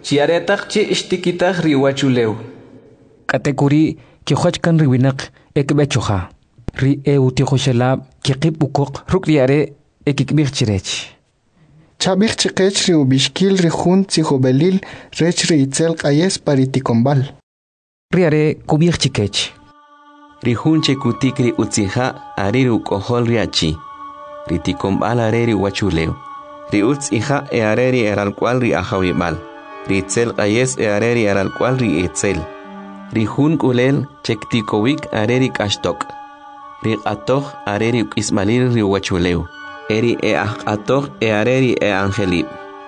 Chiaretaq chi ishtikitaq riwachuleu. Katekuri kihuachkan riwinak ekbechoja. Ri eutijoshelab kikip ukok rukriare ekikbirchirech. Chabich chiquech ri ubishkil ri jun tzihobelil rech ri itzel qayes paritikombal. Riare kubir chikech. Ri jun chekutik ri utzija ari ri ukohol riachi. Ri tikombal are ri wachuleu. Ri utzija e are ri eralcual ri ajawibal. Ri itzel qayes e are ri eralcual ri itzel. Ri jun kulel chektikowik are ri kashtok. Ri atoj are ri ukismalil ri wachuleu. Eri e atoj e areri e angelib.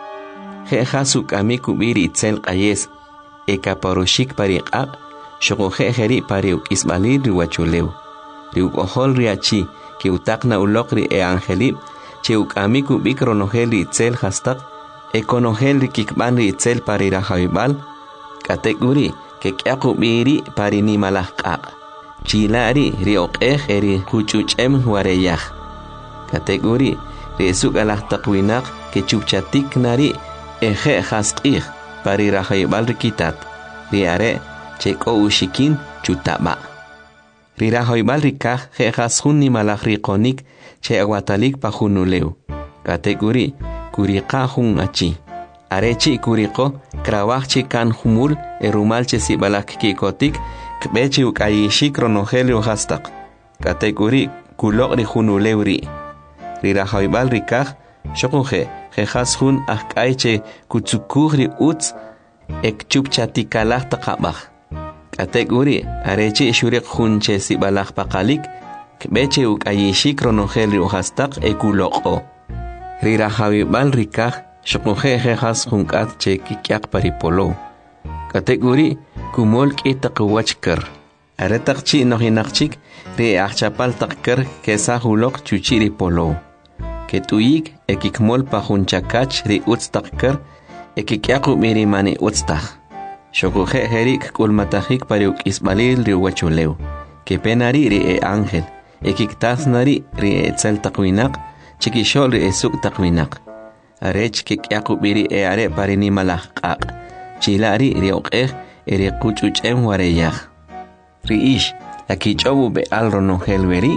Jeja sukami kubiri itzel qayes. E kaparoshik pariqaq. Shogoje jeri pariuk ismalil riwachuleu. Riuk ohol riachi. Ki utakna ulokri e angelib. Che ukami kubik ronogel ri itzel hastak. E konogel ri kikban ri itzel parirajawibal. Kateguri ke kya kubiri parinimalaqaq. Chilari ri oqej eri kuchuchem wareyaj. Kategori resuk alaqtaqwinaq ke chupchatik nari eje jasqij parirajayibal rikitat riare cheko ushikin chutaba rirajayibal rikaj je jasjun nimalaj riqonik che aguatalik pajunuleu. Kategori kuriqa jun achi arechi kuriqo krawajchi kan humul erumalche sibalak kikotik kbechi ukayishik ronogelio hastaq. Kategori kuloq ri junuleu ri Rirajawibal rikaj, shokunje, jejas jun ajkaiche kutsukugri utz, ek chupchatikalaj taqabaj. Kategori, arechi shurik junche sibalaj pakalik, kbeche ukayishik ronogel riojastaq ekuloko. Rirajawibal rikaj, shokunje jejas junkat che kikyak paripolo. Kategori, kumol kitaqwachkar. Aretaqchi nohinaqchik, ri achapal taqkar kesa hulok chuchiri polo. Ketuyik ekikmol pajunchakach ri utztakkar ekikyaku mirimani utztak. Shokuje herik kulmatajik pariuk ismalil ri wachuleu. Kepenari ri e ángel. Ekiktasnari ri e tzal takwinaq. Chikishol ri e suk takwinaq. Arech kikyaku miri e are parinimalajqaq. Chilari ri oqej eri kuchuchem wareyaj. Ri ish akichobu be al ronogel veri.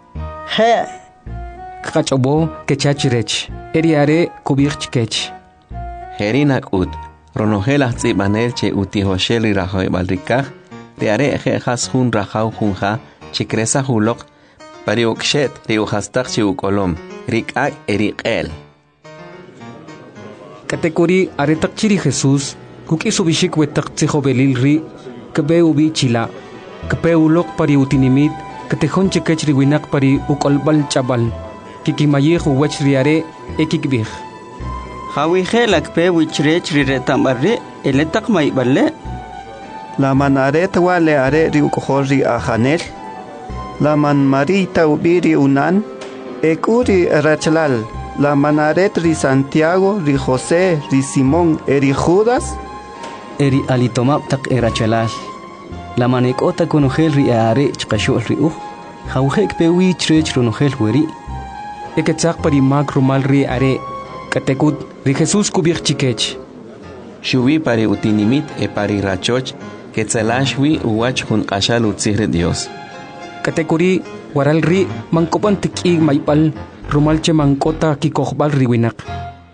He. Kachobo kechachirech. Eriare kubirchkech. Herinak ut. Ronogel azzibanel che utihoshel ri rajoibal rikaj. Riare jejas jun rajau junja. Chikresa julok. Pariukshet riujastak chiukolom. Rikak eriqel. Kategori aretak chiri Jesús. Kukisubishik wetak tzihobelil ri. Kebeubi chila. Kepeulok pari utinimit. Ketejón chekech riwinak pari ukolbal chabal. Kikimayej uwech riare ekikbij. Hawijel akpe wichrech riretambarre eletak maiballe. La manaret wale are ri ukohori ajanel. La man marita ubiri unan. Ekuri rachlal. La manaret ri Santiago, ri José, ri Simón, eri Judas. Eri alitomap tak erachalal. La manekota konogel ri are chqashol ri Hawjek pewi chrech ronogel weri. Eketzak pari mag rumal ri are. Katekut ri Jesús kubir chikech. Shubi pari utinimit e pari rachoch. Ketzalashwi uwach jun qashal utzihre Dios. Katekuri waral ri mankopan tiki maipal. Rumalche mankota kikohbal riwinak.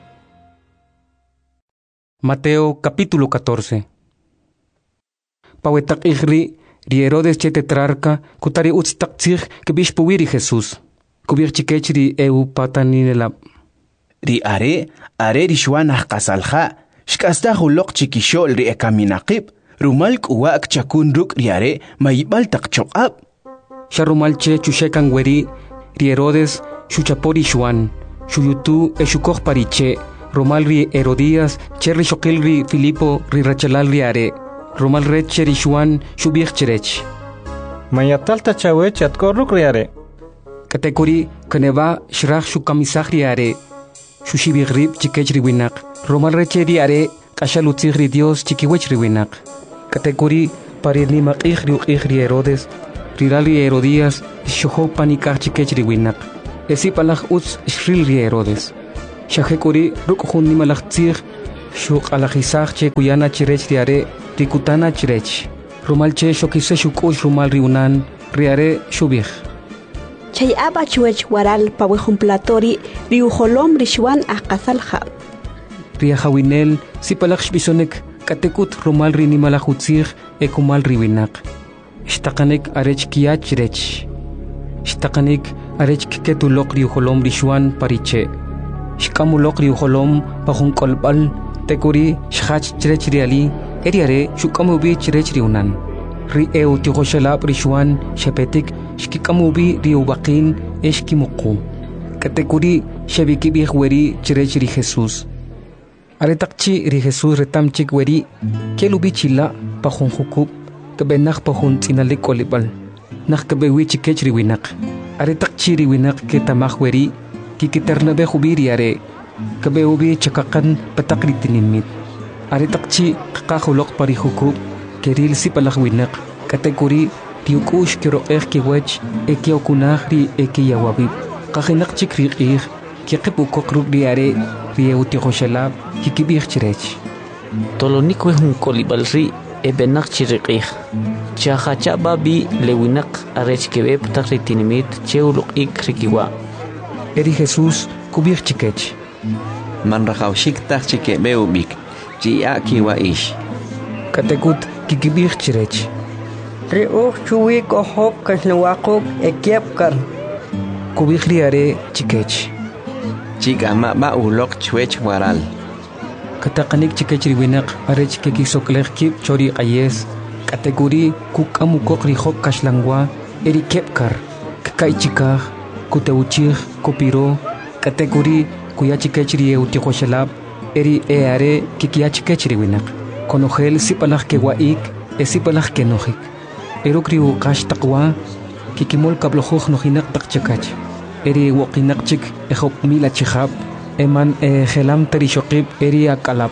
Mateo capítulo 14. Pawetak ihri, ri Herodes che tetrarca, kutari utstak tzig kebishpuwiri Jesús. Kubir chikech ri eu pataninelab. Ri are ri shwanah qasalja, shkasta hulok chikishol ri ekaminaqib, rumalk uwak chakun ruk ri are maibal tak chokab. Sharumalche chushekan weri, ri Herodes, Shuchapori Shuan, Shuyutu Eshukoh Pariche, Romal ri Herodías, Cherri Shokil ri Filipo ri Rachalal ri are, Romal red Cherri Shuan, Shubich Cherech. Mayatalta Chawech at Koruk ri are. Katekuri, Kaneva, Shrach Shukamisach ri are, Shushibir rib Chikech ri winak, Romal reche ri are, Kashalutzig ri Dios Chikiwech ri winak. Katekuri, Parirnimak ich ri Herodes, Rirali Herodías, Shuho Panikach Chikech ri winak. Esi palach uts shril ri Herodes. Shahekuri ruk hun nimalach tzir, Shuk alajisaj che kuyana chirech riare rikutana chirech. Rumal che shokise shukush rumal riunan riare shubij. Chay aba chuech waral pawejumplatori riujolom rishwan akasalja. Riajawinel sipalaksh bisonek katekut rumal rinimalajutzir ekumal riwinak. Shtakanek arech kiach rech. Shtakanek arech kiketulok riujolom rishwan pariche. Shkamulok riujolom pajun kolbal tekuri shach chirech riali eriare shukamubi chirech riunan. Rieu tijoshalab rishwan shepetik shkikamubi riubaqin eshkimuku. Katekuri shebikibih weri chirech ri Jesús. Aretakchi ri Jesús retamchik weri kelubi chila pajun hukub kebenak pajun tinalik kolibal. Nak kebewi chikech riwinak. Aretakchi riwinak ke tamah weri kikitarnabe hubiri are kebeubi chakakan patakri tinimit. Aretakchi kakahulok pari hukub keril si palakwinak kategori tiukush kiro kiwech ekiokunahri ekiyawabib. Kahinak chikriqir kikipukok rugriare rieutiroshalab kikibir chirech. Tolonikwe hun kolibalri ebenak chiriqir. Chahacha babi lewinak arech kebeb takritinimit cheuluk ikrikiwa. Eri Jesús kubir chikech. Manrajaushik tak chike beubik. Chia kiwa ish. Katekut kikibir chirech. Riuh chuwik ohok kaslawakok ekiapkar. Kubir riare chikech. Chigama ba ulok chwech waral. Katakanik chikech riwinak arech kekisoklech kip chori ayes. Kategori kukamukok rihok kaslangwa eri kepkar. Kakai chikah kuteuchir kopiro. Kategori kuyachikech rieutikoshalab eri eare kikiyachikech riwinak. Konojel sipalach kewaik esipalach kenojik. Erukriu kash takwa kikimol kablojuj nojinak takchakach. Eri wokinakchik ejop mila chihab eman gelam terishokib eri akalab.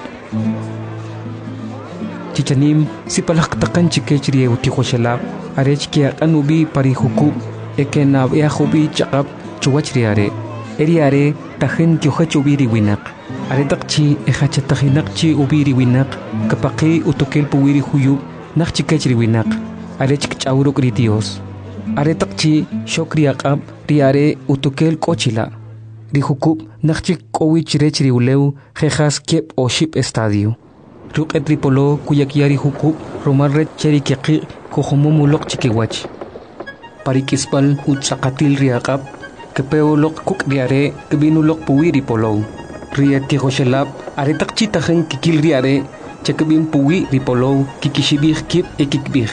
Chichanim sipalach takan chikech rieutikoshalab arech kiakanubi parihukub ekenab eajubi chakab chuwachriare. Eri are tajen kyohach ubiri winak. Aretakchi ejachatahinakchi ubiri winak. Kapaki utokel puwiri huyub nakchikechri winak. Arechk chauruk ri Dios. Aretakchi shokri akab riare utokel kochila. Rihukub nakchik kowich rechri uleu jejas kiep o ship estadio. Ruk etripolo kuyakiari hukub romarret cheri kiaki kohomomulok chikiwach. Parikispal utsakatil riakab kepeolok kuk riare kebinulok puwiri polo. Rieti hoshelab aretakchi tajen kikil riare chekebin puwi ripolo kikishibih kip ekikbih.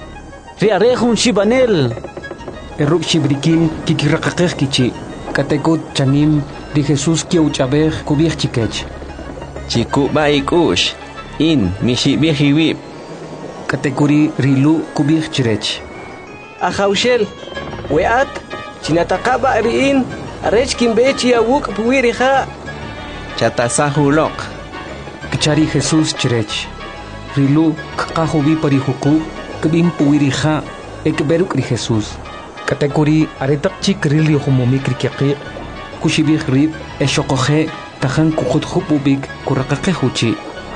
Riare hun shibanel. Eruk shibrikin kikirakakeh kichi. Katekut chanim di Jesús kiauchabeh kubih chikech. Chiku baikush in mishibih hiwib. Katekuri rilu kubih chirech. Ahaushel weat chinatakaba riin arech kimbechi awuk puwiriha. Chatasahulok. Kichari Jesús chirech. Rilu kakahubi parihuku kebin puwiriha ekberuk ri Jesús. Kategori aretakchik rili homomik rikiaqi kushibih rib eshokoje tajan kukutjupubik kurakaqe huchi.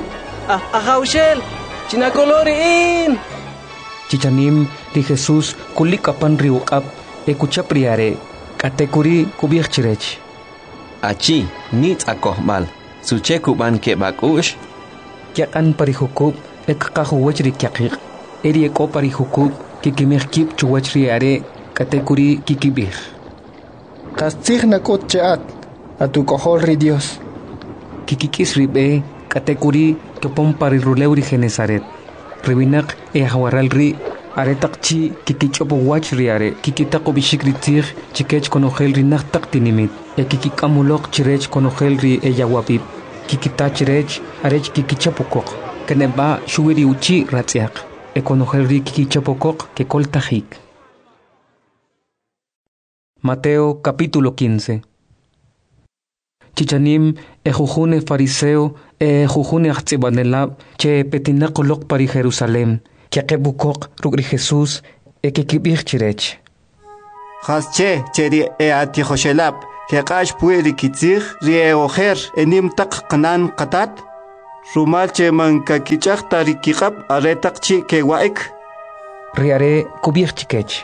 Ahaushel chinakoloriin. Chichanim ri Jesús kulikapan riukap ekuchapriare. Kategori kubih chirech. Achi nit akohmal suche kuban ke bakush Kiakan parihukub ekakahuwach rikiaqiq. Eri eko parihukub kikimehkip chuwachriare kategori kikibih. Kastzig nakot cheat atukohol ri Dios. Kikikis ribe kategori kepon pariruleu ri Genesaret. Ribinak ehawaral ri aretakchi kikichopo wach riare kikitako bishikritir chikech konogel ri naktak tinimit. Kikikamulok chirech konogel ri eyawabib. Kikita chirech arech kikichapokok. Keneba shuwiri uchi ratziak. Ekonogel ri kikichapokok que koltajik. Mateo capítulo 15. Chichanim ejujune fariseo ejujune achzibanelab che petinakolok pari Jerusalem. Kiakebukok rugri Jesús ekikibich chirech. Hasche cheri ati hoshelab. Kekash pueri kitzig rie oher enim tak kanan katat. Rumalche mankakichaqta rikiqap aretaqchi kewaik. Riare kubir chikech.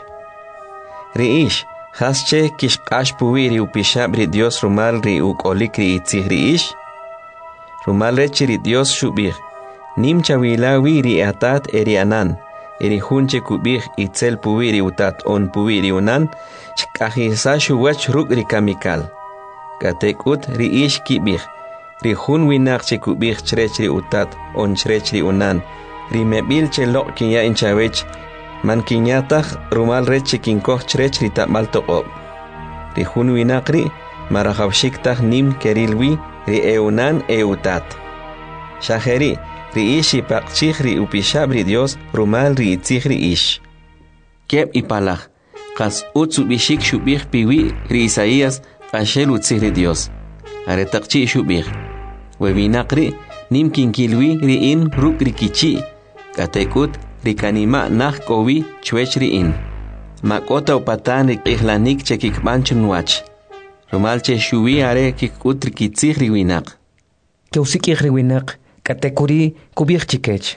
Riish, hasche kishqash puwiri upishab ri Dios rumal ri ukolik ri itzih riish. Rumal rechi ri Dios shubir. Nim chawilawi ri atat erianan. Eri hunche kubir itzel puwiri utat on puwiri unan. Chkahisa shuwach ruk ri kamikal. Katekut riish kibir. Ri hun winak che kubir chrech ri utat on chrech ri unan. Ri mebil che lok kinya inchawech. Man kinyatach rumal reche kinkoch chrech ri tapmal toqob. Ri hun winak ri marahawshiktach nim kerilwi ri eunan eutat. Shaheri ri ishi paqchich ri upishab ri Dios rumal ri itzich ri ish. Keb ipalach. Kas utsu bishik shubich piwi ri Isaías ashel utzich ri Dios. Aretaqchi shubich. Webinakri nim kinkilwi ri in ruk ri kichi. Katekut ri kanima nah kowi chwech ri in. Makota upatan ri ihlanik che kikbanchun wach. Rumal che shuwi are kikut ri kitzich ri winak. Keusikich ri winak katekuri kubich chikech.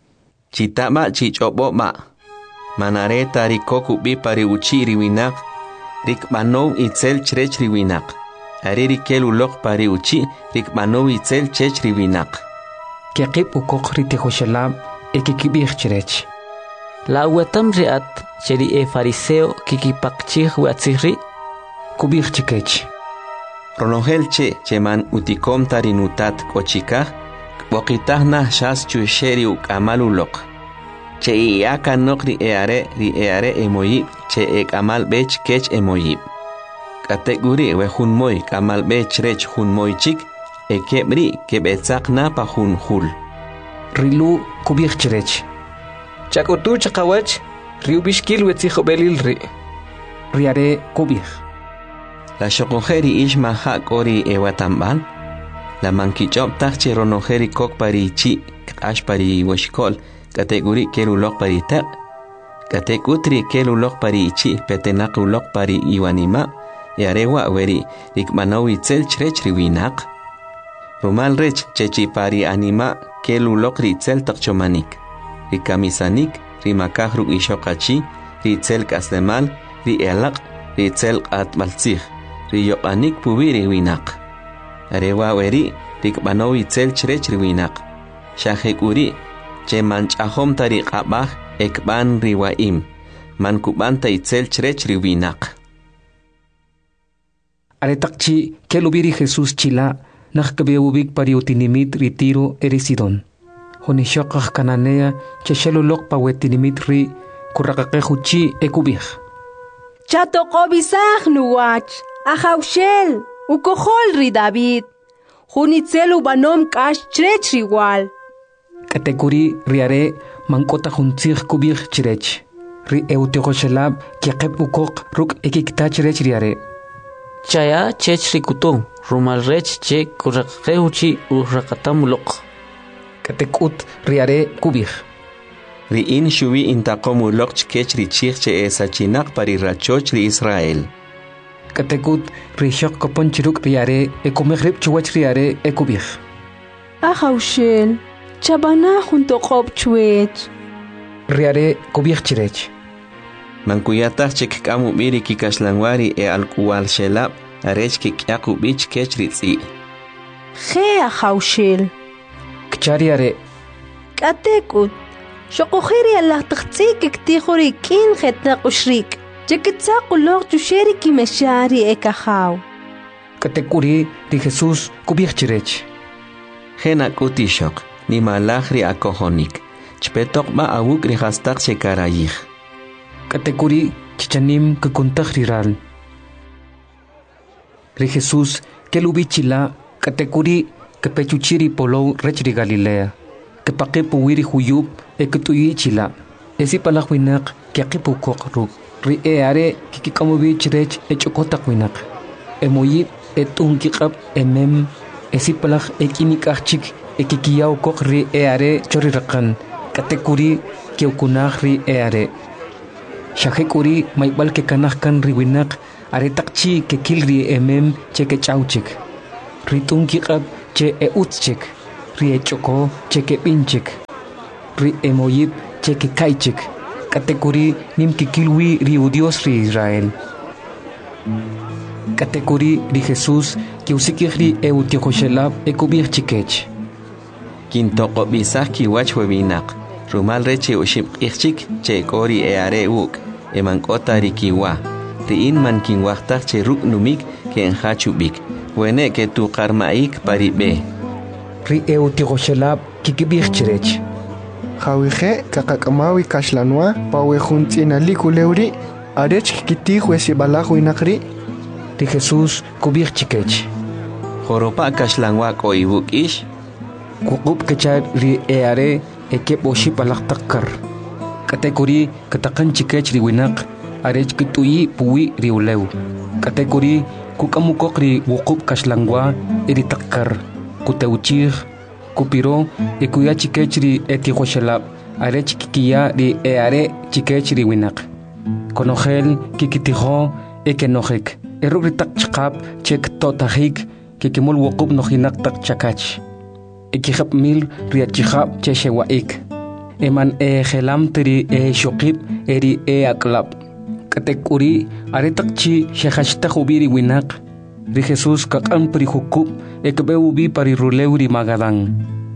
Chitama chichobo ma. Manareta ri kokubi pari uchi ri winak. Rik manov itzel chrech ri winak. Ariri kelu lok pari uchi rik manov itzel chech ri winak. Kiaqib ukok ri tehoshalab ekikibich chrech. La wetam riat cheri e fariseo kikipakchih watzihri kubich chikech. Ronogel che man utikom tarinutat kochikah bokitah nah shas chusheri ukamalu lok. Che iaka nok ri eare emoyib che ekamal bech kech emoyib. Kateguri we hun moy kamal bech rech hun moy chik ekebri kebetzak na pa hun hul. Rilu kubich chrech. Chakotu chakawach riu bishkil wetzijo belil ri. Riare kubich. La shokojeri ish mahak ori ewatambal. La mankichop tache ronojeri kok pari chi ash pari washkol. Kategori kelu lok pari tak. Katekutri kelu lok pari chi petenak lok pari iwanima. Yarewa weri rikmanawi tzel chrech riwinak. Rumal rech chechi pari anima kelu lok ritzel takchomanik. Rikamisanik rimakahru ishokachi ritzel kasdemal ri elak ritzel atmaltzich riyokanik puwi riwinak. Arewa weri rikmanawi tzel chrech riwinak. Shahekuri che manchahom tariq abah ekban riwaim. Man kubanta itzel chrech riwinak. Aretaqchi kelubiri Jesús chila nakkabeubik pariutinimit ritiro erisidon. Honishokah kananea cheshelulok pawetinimit ri kuraqaqehuchi ekubih. Chatokobisaj nuwach ajaushel ukohol ri David. Hunitzelu banom kash chrech riwal. Katekuri riare mankota huntzig kubih chrech. Ri eutegoshelab kiaqeb ukok ruk ekikta chrech riare. Chaya chech rikutu rumal rech che kuraqeuchi uraqatamulok. Katekut riare kubih. Ri in shuvi intaqomulok chkech ri chich che esachinak pari rachoch ri Israel. Katekut ri shok kopon chiruk riare ekumeghrib chuwach riare ekubih. Ajaushel chabana junto qob chwech. Riare kubih chirech. Mankuyatach chek kamu biri kikashlanwari alkuwal shelab arech kikyaku bich kech ritzi. Ge ajaushel. Kchariare. Katekut. Shokojeri alahtaqtzi kiktijori kin jetnaq ushrik. Chekitsaq ulog chusheri kimeshari ekajaw. Katekuri ri Jesús kubih chirech. Gena kutishok ni malachri akohonik. Chpetok ma awuk ri hastak shekarayih. Katekuri chichanim kukuntag riral. Ri Jesús kelubichila katekuri kepechuchiri polo rechri Galilea. Kepaqipu wiri huyub ekutuyi chila. Esi palakwinak kiaqipu kokruk. Ri eare kikikamubi chirech echokotak winak. Emoyib etunkikab emem esi palak ekinikachik ekikiyaw kok ri eare chorirakan. Katekuri kiukunag ri eare. Shahekuri maibal ke kanahkan riwinak aretakchi ke kilri emem che ke chauchik. Ritunki qab che eutchik. ri echoko cheke pinchik ri emoyib cheke kaichik katekuri nim kikilwi ri Dios ri Israel katekuri ri Jesús que usikiri eutiochoshelab ekubir chikech Quintoko bisah kiwach webinak rumal reche uship ichik che kori eare uk emankota rikiwa riin man kinwachtak che ruk numik ke enhachubik wene ke tu karmaik paribe ri eutiochoshelab kikibir chirech Jawije kakakamawi kashlanwa pawe juntina likuleuri arech kiti huesi balajo inakri ri Jesús kubir chikech Joropa kashlanwa ko ibuk ish Kukub kechar ri eare ekep oship alaktakar katekuri katakan chikech ri winak arech kitui puwi ri ulew katekuri kukamukok ri wukub kashlangwa iri takkar kuteuchir kupiro ikuya chikech ri etikhoshelab arech kikiya ri eare chikech ri winak konogel kikitijo ekenojek eruk tak chqap chek totahik kikimul wukub nojinak tak chakach ekihap mil riachihap cheshewaik eman gelam tri shokib eri aklab katekuri aretakchi shehashta hubiri winak ri Jesús kakam pri hukub ekbeubi pari ruleuri magadan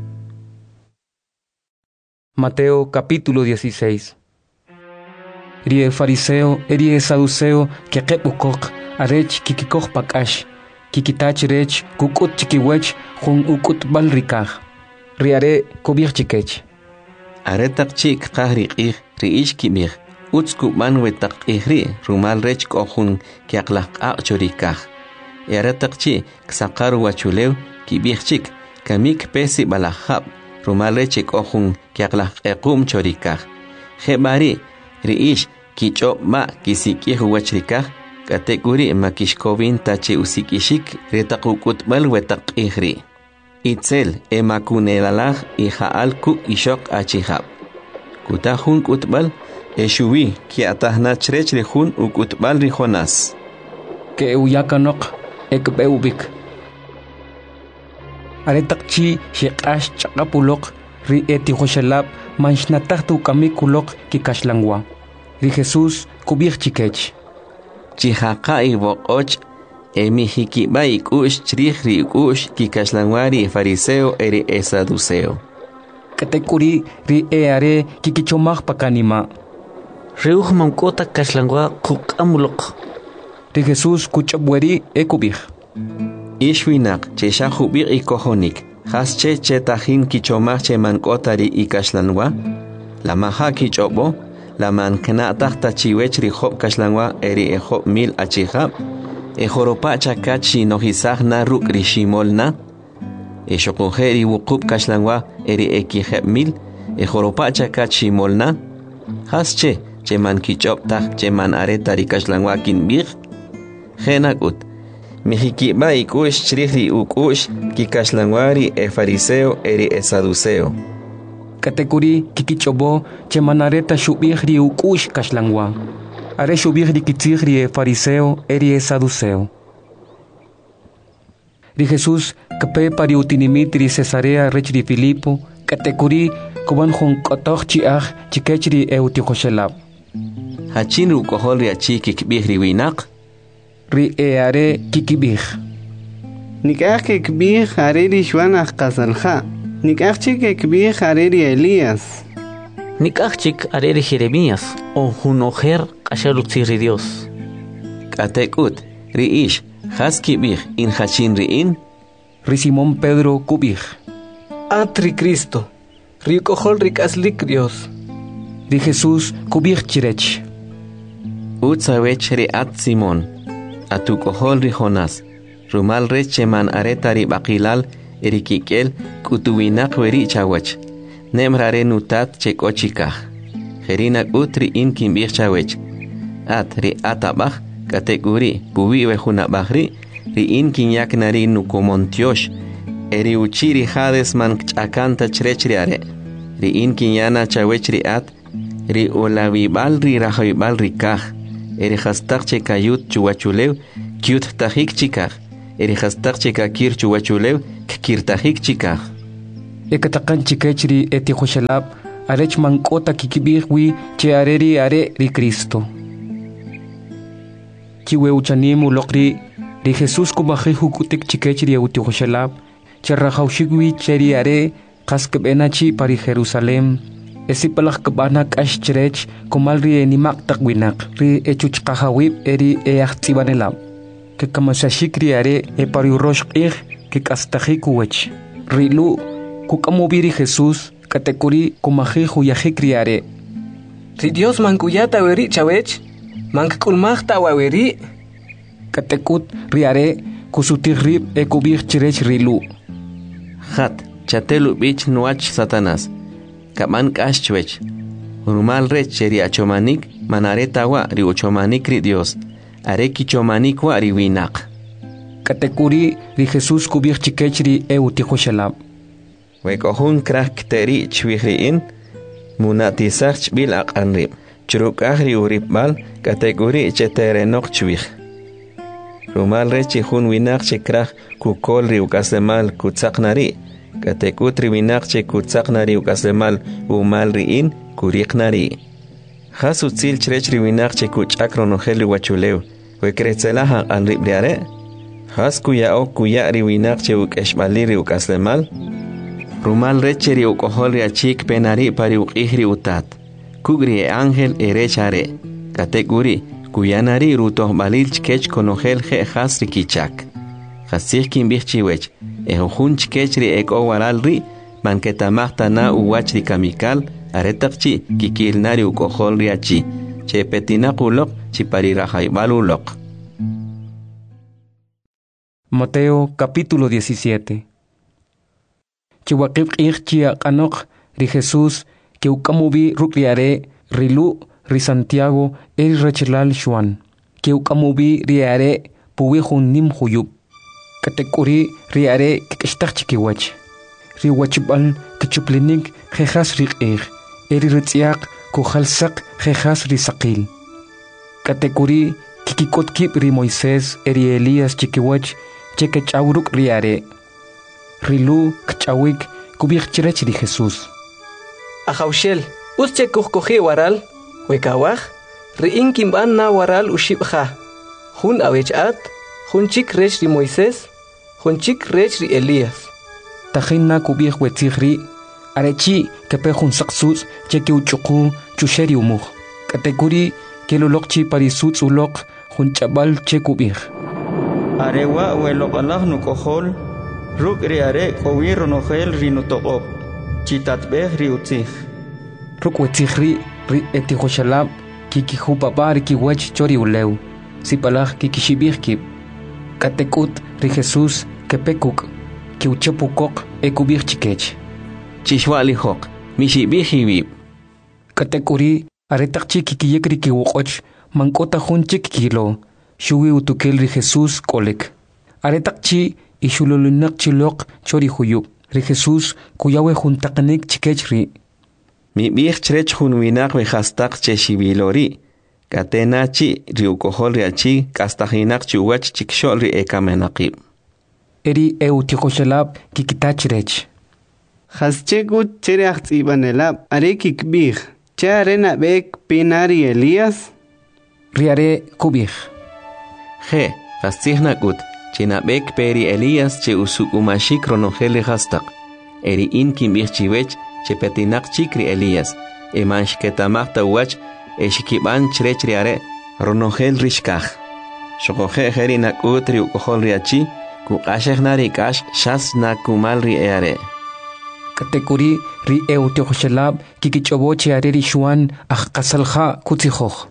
Mateo capítulo 16 Ri fariseo eri saduceo kekepukok arech kikikok pakash kikitach rech kukut chikiwech jun ukut balrikaj riare kubir chikech aretak chik qahri qih riish kibir utsku manwetak ihri rumal rech kohun kiaklaq chorikaj aretak chi ksaqar wachulew kibir chik kamik pesi balahab rumal rech kohun kiaklaq equm chorikaj hebari riish kichop ma kisikih wachrikaj katekuri makishkovin tache usikishik retakukutbal wetak ihri itzel emakunelalag ihaal ku ishok achihab kutahun kutbal eshuwi ki atahna chrech rehun ukutbal rijonas ke uyakanok ekbeubik aretakchi shiqash chaqapulok ri etihoshelab manshnatahtu kamikulok kikashlangwa ri Jesús kubir chikech Chihaqa iboqoch emihikiba ikush chrihri ikush kikashlanwari fariseo eri saduceo katekuri ri eare kikichomaj pakanima Reuj mankota kashlangwa kukamulok ri Jesús kuchabweri ekubij ishwinak cheshahubir ikohonik hasche chetahin kichomaj che mankota ri ikashlanwa la maha kichobo la mankana tahta chiwech ri hop kashlangwa eri hop mil achihab joropa chakachi nohisagna ruk ri shimolna shokojeri wukub kashlangwa eri ekiheb mil joropa chakachi molna hasche cheman kichop tah cheman areta ri kashlangwa kinbig genakut mihikiba ikush chrihri ukush kikashlangwari fariseo eri saduceo katekuri kikichobo chemanareta shubih ri ukush kashlangwa are shubih ri kitzig ri fariseo eri saduceo ri Jesús kape pari utinimit ri Cesarea rech ri Filipo katekuri koban hon kotoch chiach chikech ri eutihoshelab hachin ru kohol ri achi kikbih ri winak ri eare kikibih nikach kikbih are ri shwanach qasalha Nikachik ekbih areri Elías. Nikachik areri Jeremías o junojer kashalutziri Dios. Katekut riish haskibih in hachin riin ri Simón Pedro kubih Atri Cristo ri kohol ri kaslik Dios ri Jesús kubih chirech utsawech ri at Simón atu kohol ri Jonas rumal recheman areta ri baqilal erikikel kutuwinak weri chawach nemrare nutat chekochikaj jerina utri in kimbih chawech at ri atabaj katekuri puwi wejunabajri ri in kinyaknari nukomontiosh eri uchiri hades man chakanta chrechri are ri in kinyana chawech ri at ri olavibal ri rajoibal ri kaj eri hastak chekayut chuwachulew kyut tajik chikaj eri hastak chekakir chuwachulew kirtajik chikaj ekatakan chikechri etihoshalab arech mankota kikibihwi che areri are ri Cristo. Chiwe uchanimu lokri ri Jesus kubajihu kutik chikechri etihoshalab charrahaushigwi cheri are kaskbenachi pari Jerusalem. Esipalak kabana kash chirech kumalri enimak takwinak ri echuchkahawib eri eachtibanelab. Que kamasashikri are pariurosh que kastahikuwech. Rilu kukamubiri Jesús katekuri kumajihu yajikriare. Ri Dios mankuyata weri chawech mankulmachta waweri. Katekut riare kusutirrib ekubir chirech rilu. Hat chatelu bich nuach Satanás. Kaman kashchwech. Rumal rech cheri achomanik manaretawa ri uchomanik ri Dios. Areki chomanik wa ri winak. Katekuri ri Jesús kubir chikechri eutihoshalab. Wekohun krak teri chwihriin munatisach bil aqanrib. Churukahri uribal katekuri cheterenok chwih. Rumal rechi hun winak chikrak kukol ri ukasemal kutsaknari. Katekutri winak chikutsaknari ukasemal umal riin kuriknari. Hasu tsil chrechri winak chikuchakronogeli wachuleu. Wekretzelaha anribriare. Has kuya o kuya riwinak chewuk eshbaliri ukaslemal. Rumal recheri ukohol riachik penari pari ukihri utat. Kugri ángel erechare. Katekuri kuyanari rutoh balil chkech konogel je hasri kichak. Hasih kimbichiwech. Ehojun chkechri eko waralri. Manketamachta na uwachri kamikal. Aretakchi kikilnari ukohol riachi. Che petinakulok chiparirajaibalulok. Mateo capítulo 17. Chiwakib chia kanok ri Jesús que ukamubi rukriare rilu ri Santiago eri rechelal shuan que ukamubi riare puwihun nim huyub katekuri riare kikishtach chikiwach ri wachibal kichuplinik jejas riqir eri ritziak kujalsak jejas ri saqil katekuri kikikotkib ri Moisés eri Elías chikiwach cheque chauruk riare. Rilu kchawik kubik chirech di Jesús. Ajaushel, usche kuhkoji waral, wekawaj, riin kimban na waral ushibja. Hun awechat, hun chik rech ri Moisés, hun chik rech ri Elías. Tajin na kubik wetzigri, arechi kepe hun saksus cheque uchuku chusheri umuj. Katekuri kelolokchi parisutz ulok hun chabal che kubik. Arewa welopalaj nukohol, ruk riare kowir nogel rinutoqop, chitatbeh riutzig. Ruk wetzigri ri etihoshalab kikihu papar kiwech chori uleu, sipalaj kikishibirkib. Katekut ri Jesús kepekuk, kiuchepukok ekubir chikech. Chishwalihok, mishibihibib. Katekuri aretakchi kikiyekri kiwokoch, mankota hun chik kilo. Shuwi utukel ri Jesús kolek. Aretakchi ishululunak chilok chori huyub. Ri Jesús kuyawe juntaknik chikechri. Mi bich chrech hun winak we hastak cheshibilori. Katenachi ri ukohol riachi kastahinak chuwach chikshol ri ekamenaqib. Eri eutihoshalab kikitachrech. Haschegut chereach ibanelab arekik bich. Charena bek penari Elías. Riare kubich. Je, hastignagut, chinabek peri Elías che usukumashik ronogeli hastak. Eri inkim birchiwech che petinak chikri Elías. Emanshketamachta wach eshikiban chrechriare ronogel rishkach. Shokoje heri nakutri ukohol riachi, kukashegnari kash shas nakumalri eare. Katekuri ri eutihoshalab kikichoboche areri shuan kasalha kutzihoch.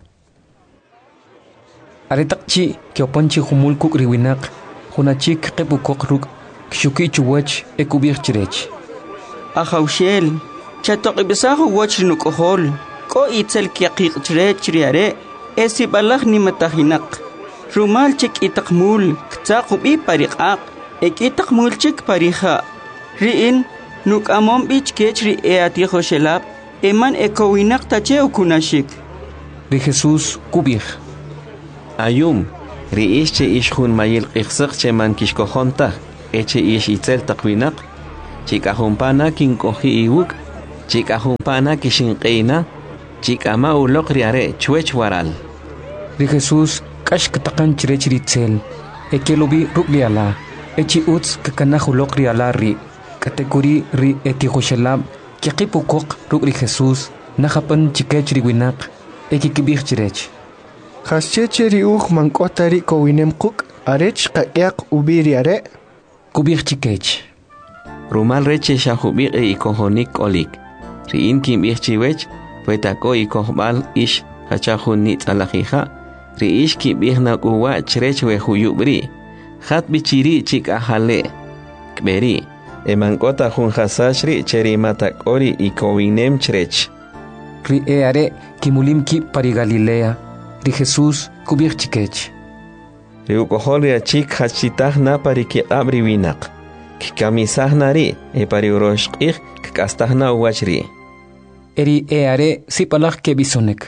Aretakchi kiopanchi humulkuk riwinak, hunachik kepukok ruk, kshuki chuwach ekubir chirech. Ajaushel, chatoqibisahu wach rinukohol, ko itzel kiaqik chirech riare, esibalach ni matahinak. Rumal chik itakmul, ktsakubi pariqaq, itakmul chik pariha. Riin, nuk amom bich kechri eatihoshelab, eman ekowinak tache ukunashik. Ri Jesús kubir. Ayum, riish che ish hun mayil qixsaq che man kishkohonta, eche ish itzel taqwinak, chikahumpana kinkohi iwuk, chikahumpana kishinqeina, chikama uloq riare chuech waral. Ri Jesús kash katakan chirech ritzel, ekelobi rukliala, echi uts kakanahuloq riala ri, katekuri ri etihoshalab, kiakipukok ruk ri Jesús, nahapan chikech riwinak, ekikibih chirech. Hascheche ri mankotari kowinem kuk, arech kakyak ubiri are. Kubih chikech. Rumal reche shahubik ikohonik olik. Riin kim chiwech, puetako ikohbal ish hachahun nit alahija. Riish kim na uwa chrech wehuyubri. Hat bichiri chik ahale. Kberi. Emankota hun hasashri cheri matakori ikowinem chrech. Ri are kimulim ki pari Galilea. Ri Jesús kubih chikech. Riukoholia chik hachitah na pari ki abri winak. Kikamisah nari pari uroshqih kastah na uwachri. Eri are sipalak ke bisonek.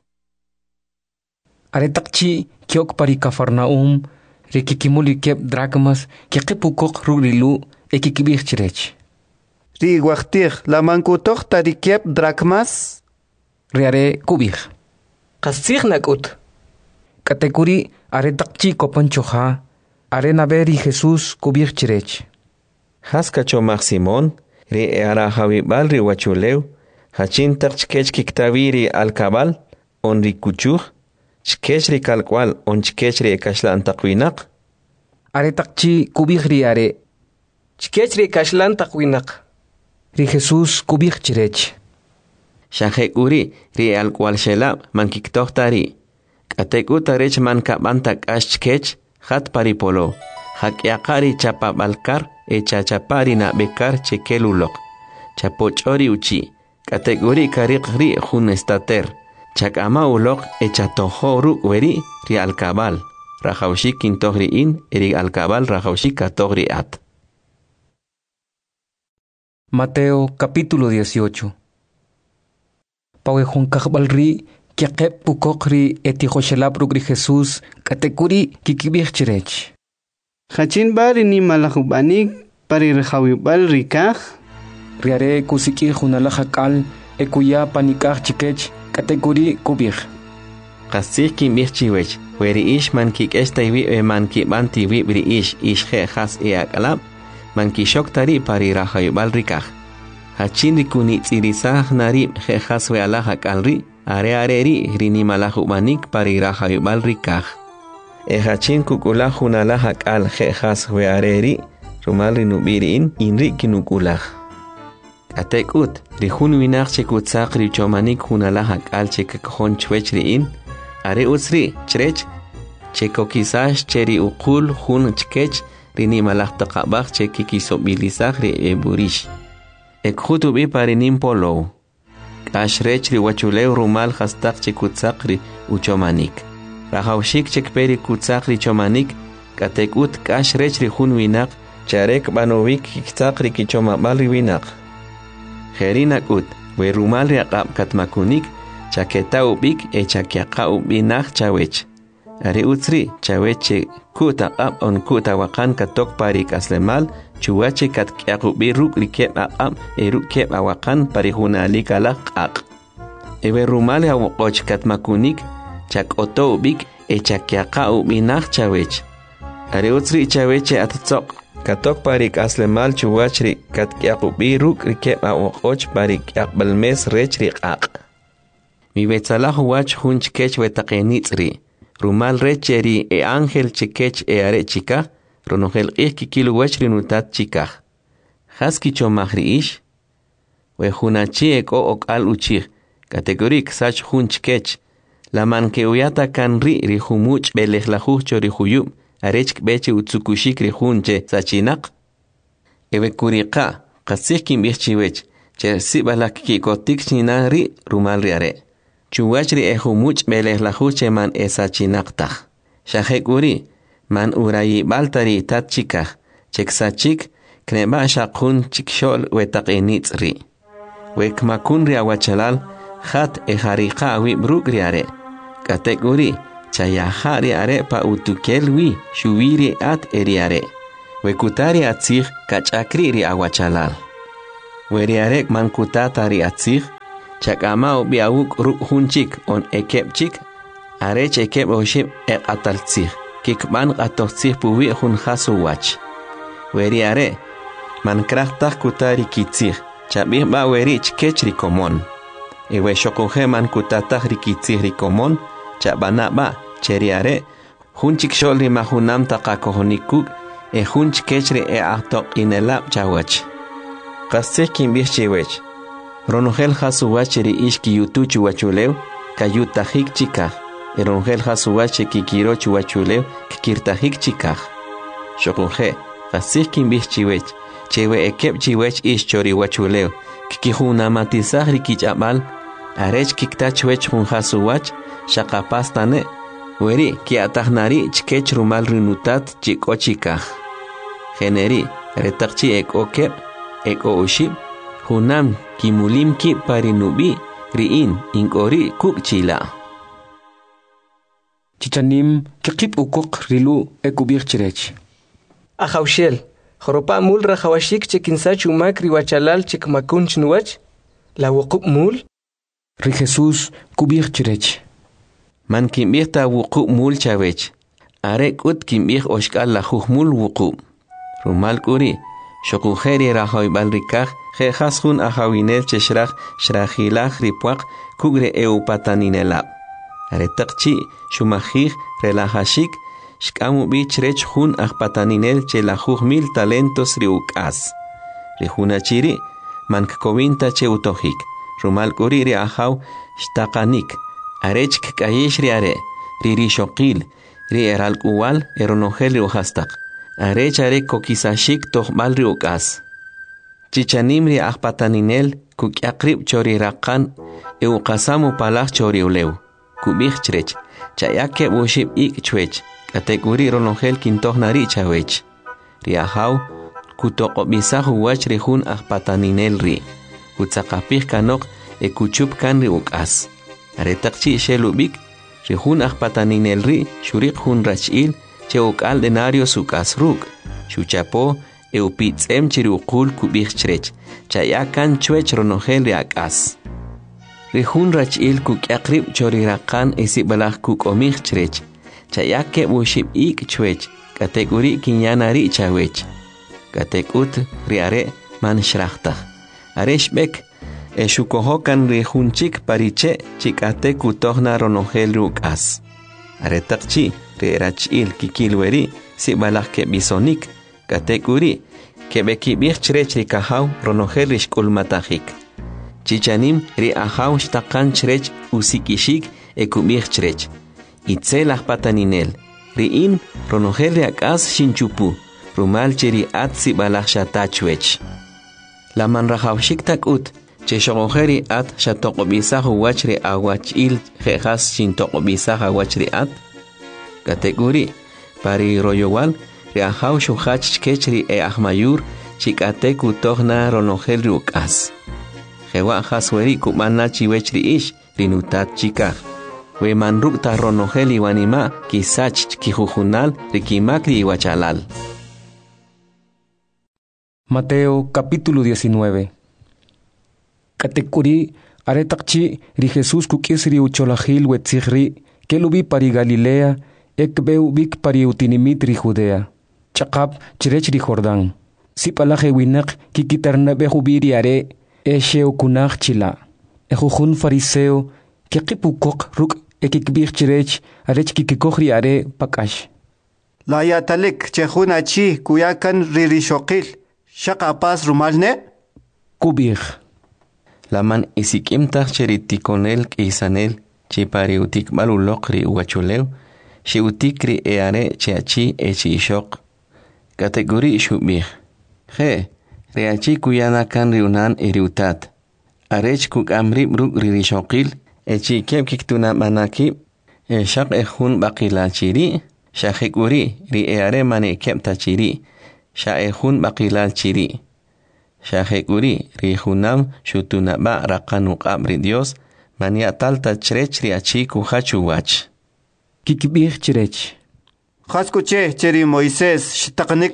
Are takchi kiok pari Kafarnaum ri kikimuli kep drachmas kikipukok rurilu kikibih chirech. Ri waktih la mankutoh tari kep drachmas. Ri are kubih. Kasih nakut. Katekuri are takchi kopanchoha, are naberi Jesús kubir chirech. Haskacho Simón, ri ara hawibal ri wachuleu, hachin takchkech kiktaviri al kabal, on ri kuchuh, chkech ri kalkwal on chkech ri kashlan takwinak. Are takchi kubir ri are. Chkech ri kashlan takwinak. Ri Jesús kubir chirech. Shahek uri ri alkwal shelab man kiktohtari. Kateku tarech man kabantak ashkech hat paripolo. Hakyakari chapa balkar chachapari na bekar chekelulok. Chapochori uchi. Kategori karikri hun estater. Chakama ulok chatohoru weri ri alkabal. Rajaushi kintogri in eri alkabal rajaushi katogri at. Mateo capítulo 18. Pawehun kakbalri kiakep pukokri etihoshelab rugri Jesús katekuri kikibih chirech. Hachin bari ni malahubanik pari rehawibal rikah. Riare kusiki hunalahakal ekuya panikah chikech katekuri kubih. Kasih kimbih chiwech, weri ish man kik estaiwi man kibanti wibri ish he has akalab, man kishok tari pari rahawibal rikah. Hachin rikuni tsirisah nari he has we alahakalri. Are rini malahubanik pari rahayubal rikah. Hachin kukulah hunalahak al jejas we areri, rumal rinubiriin inri kinukulah. Atekut, rihun winak chekutsak richomanik hunalahak al chekakon chwechriin, are usri, chrech, chekokisash cheri ukul hun chkech, rini malahtakabak chekikisobilisak ri eburish. Ekhutubi parinim polo. Ashrech ri wachuleu rumal hastak chekutsakri uchomanik. Rahaushik chekperi kutsakri chomanik, katekut kashrech ri hun winak, charek banovik kiksakri kichomabal winak. Herinak ut, we rumal ri akab katmakunik, chaketa ubik chakiaka ubinak chawech. Ari utsri, chaweche kuta ab on kuta wakan katok parik aslemal, chuache kat kyakubi ruk rikep ab rukep awakan parihunalik alak ak. Ewe rumale awokoch katmakunik, chak oto ubik chakyaka ubinak chawech. Ari utsri chaweche atatsok, katok parik aslemal chuachri kat kyakubi ruk rikep awokoch parik yakbalmes rech rik ak. Mi betsalah wach hunch kech wetakenitsri. Rumal recheri ángel chikech are chika, ronogel kikilu wechri nutat chika. Haski chomahri ish, we hunachi eko ok al uchir, kategorik sach hun chikech, la man que uyata kan ri humuch beleh la hucho rihuyub, arech beche utsukushik rihunche sachinak. Ewe kurika, kasihkim bichiwech, cher sibalak kikotik chinari rumal riare. Chuwachri humuch beleh la huche man esachinakta. Shahekuri, man urayi baltari tat chika, cheksachik, kneba shakun chikshol wetakinitsri. Wekmakun riawachalal, hat harika awi brugriare. Kategori, chayahari are pa utukelwi, shuwiri at eriare. wekutari atzig kachakri ri awachalal. Weriarek man kutatari atzig, chakama biawuk ruk hunchik on ekepchik, arech ekep oshib ataltzig, kikban atotzig puwi hun hasu wach. Weriare, man krachtak kutari kitzig, chabih ba werich kechri komon. Ewe shokoje man kutatah rikitzig rikomon, chabana ba cheriare, hunchik sholri mahunam takakohonikuk, hunch kechri ahtok inelab chawach. Kastek kimbih chewech. Ronogel hasuwacheri ishki yutuchu wachulew, kayutahik chikah. Ronogel hasuwache kikirochu wachulew, kikirtahik chikah. Shokoje, kastek kimbih chewech, chewe ekep chewech ish chori wachulew, kikihunamatisah rikichabal, arech kiktachwech hun hasuwach, shakapastane, weri kiatahnari chkech rumal rinutat chikochikah. Generi, retakchi ek okep, eko oshib, hunam kimulim ki parinubi, riin inkori kuk chila. Chichanim kikip ukuk rilu ekubir chirech. Ahaushel, joropa mul rahawashik chekinsa chumak riwachalal chikmakun chnuach, la wukup mul. Ri Jesús kubir chirech. Man kimbir ta wukup mul chavech, arek ut kimbir oshkal la mul wukup. Rumal kuri, shokujeri rahoy balrikaj, jehashun ahawinel cheshrach, shrahilach ripuak, kugre eupataninelab. Aretakchi, shumajij, relajashik, shkamu bichrech hun ahpataninel chelajuj mil talentos riukas. Rijunachiri, mankkovinta cheutojik, rumal kuri ri ahaw, shtakanik, arech kayesh riare, riri shokil, ri eralkuwal, eronogel riuhastak. Arechare kokisashik tohbal riukas. Chichanim ri ahpataninel kukiakrib chori rakan eukasamu palach chori uleu. Kubich chrech, chayake bushib ik chwech, kategori ronogel kintohnari chawech. Riahaw, kutokobisahu wach rihun ahpataninel ri. Kutsakapih kanok ekuchup kan riukas. Aretakchi shelubik, rihun ahpataninel ri, shurik hun rachil, cheukal denario sukas ruk, chuchapo eupitsem chiruqul kubich chrech, chayakan chwech ronogel riakas. Rihun rachil kukiakrib chorirakan esibalach kukomich chrech, chayake bushib ik chwech, kategori kinyanari chawech. Katekut riare man shrachta. Areshbek, eshukohokan rihunchik pariche chikate kutohna ronogel rukas. Aretakchi, rerachil kikilweri, si balak ke bisonik, katekuri, kebeki bichrech rikahaw ronogel rishkulmatahik. Chichanim ri ahaw shtakan chrech usikishik ekubichrech. Itzelah pataninel, riin ronogel riakas shinchupu, rumal cheri at si balak shatachwech. La manrahawshik takut, cheshogojeri at shatokobisah wachri awachil jejas shintokobisah wachri at. Kategori, pari royowal, riahaw shuhach chkechri ahmayur, chikate kutohna ronogel riukas. Jewa hasweri kumana chiwechri ish, rinutat chikah. We manrukta ronogel iwanima, kisach kijujunal, rikimakri iwachalal. Mateo capítulo 19. Katekuri, aretakchi, ri Jesús kukisri ucholahil wetzihri, kelubi pari Galilea, ekbeu bik pari utinimit ri Judea. Chakap chirech ri Jordan. Sipalaje winak kikitarnabe hubiri are, esheo kunach chila. Ejujun fariseo, kekipukok ruk ekikbir chirech, arech kikikohri are pakash. La yatalik chehunachi kuyakan ririshokil, shakapas rumalne? Kubir. Laman isikimtach cheritikonel kisanel, chipariutik malulokri uachulew, shiutikri eare cheachi echishok. Kategori shubih. He, reachi kuyana kan riunan eriutat. Arech kuk amrib ruk ririshokil, echi keb kiktuna manaki, shak ehun bakila chiri, shahekuri ri eare mane keb tachiri, shahehun bakila chiri. Shahekuri rihunam shutunaba rakanuk abri Dios, mania talta chrech riachi kuhachu wach. Kikibir chirech. Khaskuche cheri Moises shtaknik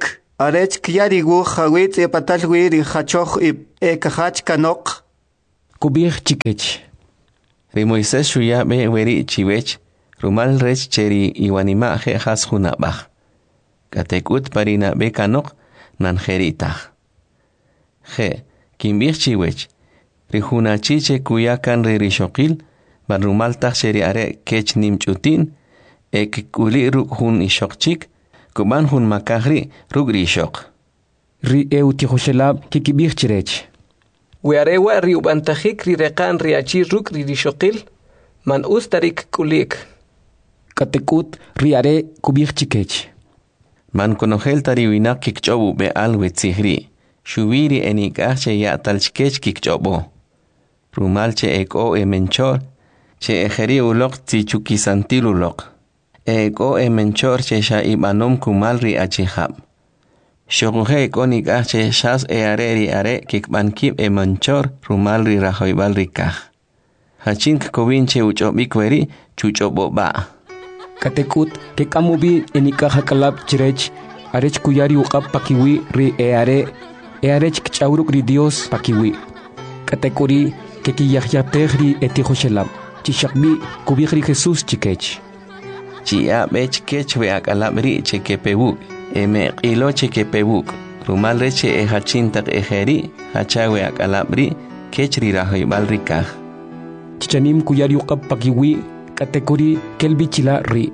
arech kyarigu khawit e patalwiri khachoj e kahach kanok. Kubir chikech. Ri Moisés shuya be weri chiwech, rumal rech cheri iwanima je has hunabach. Katekut parina be kanok nan jeritach. Je, kimbir chiwech, ri hunachiche kuyakan ri rishokil, ban rumal tach cheri are kech nimchutin, ek kuli ruk hun ishokchik, kuban hun makahri ruk rishok. Ri eutihoshelab kikibir chirech. Wearewa ri ubantajik ri rekan ri achi ruk ri rishokil, man ustarik kulik. Katekut ri are kubir chikech. Man konogel tari winak kikchobu be alwetzihri, shubiri enikache ya talchkech kikchobo. Rumal che eko menchor, che ejeri ulok tichukisantil ulok. Eko menchor che sha ibanom kumal ri achihab. Shoguhe konikache shas areri are kikbankib menchor rumal ri rahoibal rikah. Hachink kowinche uchobikweri chuchobo ba. Katekut ke kamubi enikaha kalab chirech arech kuyari uqab pakiwi ri arech kchauruk ri Dios pakiwi. Katekuri ke kiyahyatehri etihoshelab chishakbi kubihri Jesús chikech. Chia bech kech we akalabri chekepebuk eme qilo chekepebuk rumal reche hachintak ejeri hachawe akalabri kech ri rahoibal rikah. Chichanim kuyari uqab pakiwi katekuri kelbichila ri.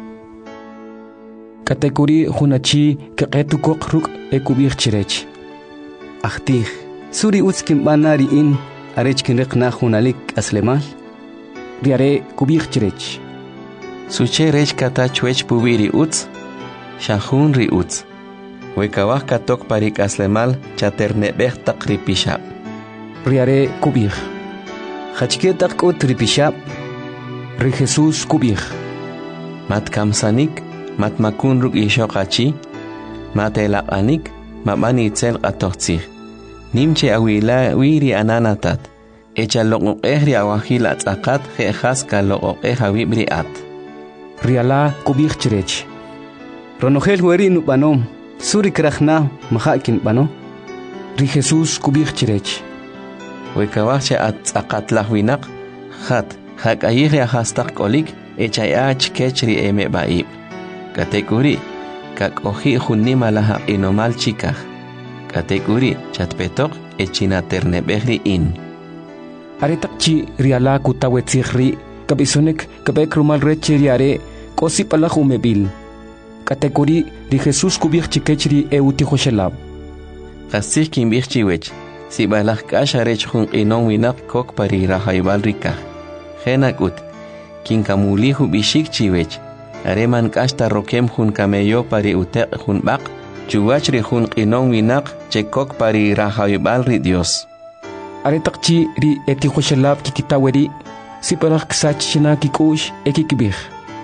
Katekuri hunachi keqetukok ruk ekubir chirech. Ahtih, suri utskim banari in arech kinriqna hunalik aslemal. Riare kubir chirech. Suche rech kata chwech pubiri uts, shahun ri uts. Wekawah katok parik aslemal chaternebeh tak ripishab. Riare kubir. Hachke tak ut ripishab. Ri Jesús kubir. Mat kamsanik, mat makun ruk ishokachi, mat elaqanik, mabani itzel qatoqtzih. Nimche awila wiri ananatat. Echa loqoqehri awahil atzaqat jejas ka loqoqeh awibri at. Riala kubir chirech. Ronogel hueri nubanom, suri krachna mahakin bano. Ri Jesús kubir chirech. Wekawahche atzaqat lahwinak, khat. Hak ayihri ahastak kolik, echayach kechri eme baib. Katekuri, kak ohi hunima laha inomal chikah. Katekuri, chatpetok, echinaternebehri in. Aretakchi riala kutawetzihri, kabisonek, kabek rumal recheriare, kosi palahumebil. Katekuri, ri Jesús kubir chikechri eutihoshelab. Kasih kimbir chiwech, si balah kasharech hun inon winak kok pari rahaibal rikah. Genakut, kinkamulihu bishik chiwech, areman kasta rokem hun kameyo pari utek hun bak, chuwachri hun inon winak chekok pari rahaibal ri Dios. Aretakchi ri etihoshelab kikitaweri, siparak ksachina kikush ekikibir.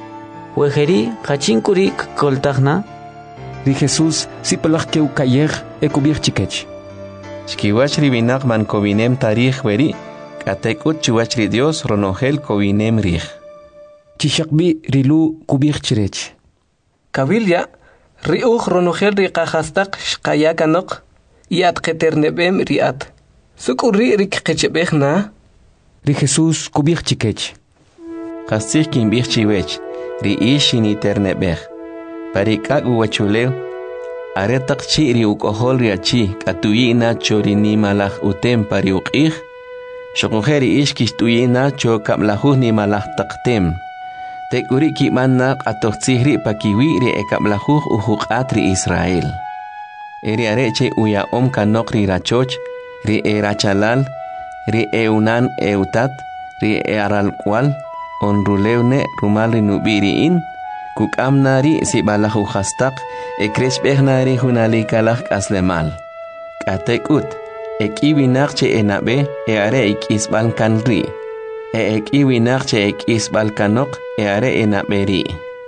Wejeri kachinkuri koltagna. Ri Jesús sipalak keukayer ekubir chikech. Chkiwachri winak man kovinem tarih weri, Katekut chuwachri Dios ronogel kovinem rih. Chishakbi rilu kubir chirech. Kabilya, riuch ronogel riqahastak shkayakanok, iat keternebem riat. Sukuri rikqechebehna. Ri Jesús kubir chikech. Kasih kimbir chiwech, ri ishini ternebeh. Parikak uwachuleu, aretak chi ri ukohol riachi, katuyina chorini malach utem pariukih. Shokujeri ishkish tuyina cho kablahuh ni malah taktem. Tekuri kimanna atohtsihri pakiwi ri ekablahuh uhuqat ri Israel. Eri areche uya kanok ri rachoch, ri rachalal, ri eunan eutat, ri aralkwal, onruleune rumal ri nubiri in, kukamna ri si balahu hastak, ekreshbehna ri hunalikalak aslemal. Katekut. Ekiwinakche enabe are ikisbal kanri. Ekiwinakche ikisbal kanok are enaberi.